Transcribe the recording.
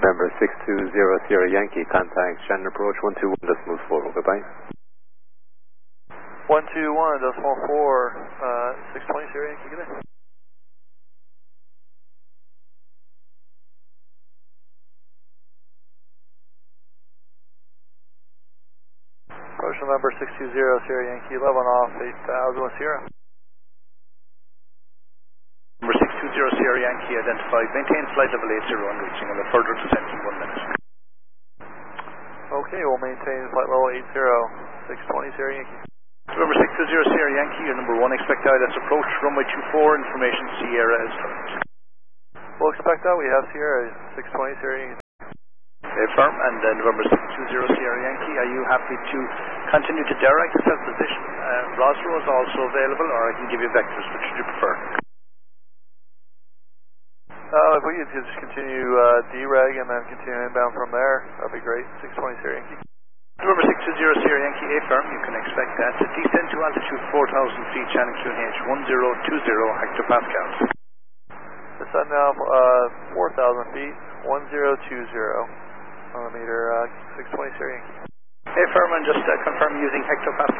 November 620 Sierra Yankee, contact Shannon approach 121, let's move forward, goodbye. 121.4, 620 Sierra Yankee, good day. Approach November 620 Sierra Yankee, 11 off, 8000 Sierra. Number 620 Sierra Yankee identified. Maintain flight level 80 and reaching on a further descent in 1 minute. Okay, we'll maintain flight level 80, 620 Sierra Yankee. November 620 Sierra Yankee, your number 1, expect ILS approach, runway 24, information Sierra is current. We'll expect that, we have Sierra, 620 Sierra Yankee. Firm, and November 620 Sierra Yankee, are you happy to continue to direct the set position? Rosro is also available, or I can give you vectors, which would you prefer? If we could just continue dereg and then continue inbound from there, that'd be great. 620 Sierra Yankee. November 620 Sierra Yankee, A-firm, you can expect that to descend to altitude 4,000 feet, channel QNH 1020 hectopascals. Descend now 4,000 feet, 1020 millimeter, 620 Sierra Yankee. A-firm, and just confirm using hectopascals.